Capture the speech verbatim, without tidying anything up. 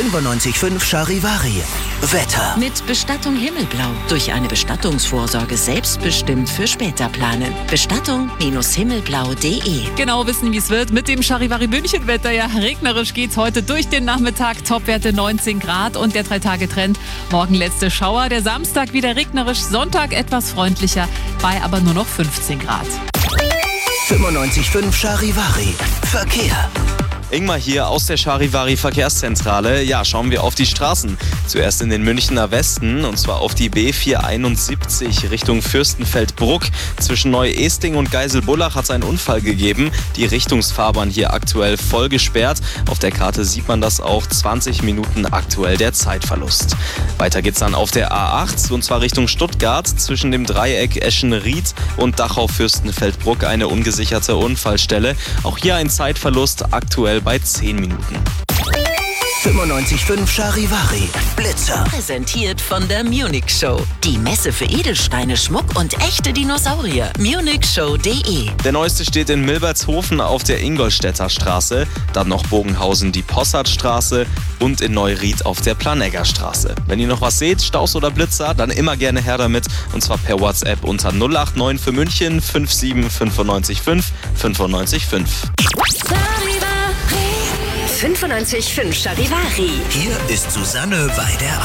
fünfundneunzig Komma fünf Charivari. Wetter. Mit Bestattung Himmelblau. Durch eine Bestattungsvorsorge selbstbestimmt für später planen. Bestattung Himmelblau punkt de. Genau wissen, wie es wird mit dem Charivari München Wetter. Ja, regnerisch geht's heute durch den Nachmittag. Topwerte neunzehn Grad und der Drei-Tage-Trend. Morgen letzte Schauer. Der Samstag wieder regnerisch. Sonntag etwas freundlicher. Bei aber nur noch fünfzehn Grad. fünfundneunzig Komma fünf Charivari. Verkehr. Ingmar hier aus der Charivari Verkehrszentrale. Ja, schauen wir auf die Straßen. Zuerst in den Münchner Westen, und zwar auf die B vierhunderteinundsiebzig Richtung Fürstenfeldbruck. Zwischen Neu-Esting und Geiselbullach hat es einen Unfall gegeben. Die Richtungsfahrbahn hier aktuell voll gesperrt. Auf der Karte sieht man das auch. zwanzig Minuten aktuell der Zeitverlust. Weiter geht's dann auf der A acht, und zwar Richtung Stuttgart. Zwischen dem Dreieck Eschen-Ried und Dachau-Fürstenfeldbruck eine ungesicherte Unfallstelle. Auch hier ein Zeitverlust aktuell bei zehn Minuten. fünfundneunzig Komma fünf Charivari. Blitzer. Präsentiert von der Munich Show. Die Messe für Edelsteine, Schmuck und echte Dinosaurier. munich show punkt de. Der neueste steht in Milbertshofen auf der Ingolstädter Straße, dann noch Bogenhausen die Possardstraße und in Neuried auf der Planegger Straße. Wenn ihr noch was seht, Staus oder Blitzer, dann immer gerne her damit, und zwar per WhatsApp unter null acht neun für München fünf sieben fünf neun fünf fünf neun fünf. fünfundneunzig Komma fünf Charivari. Hier ist Susanne bei der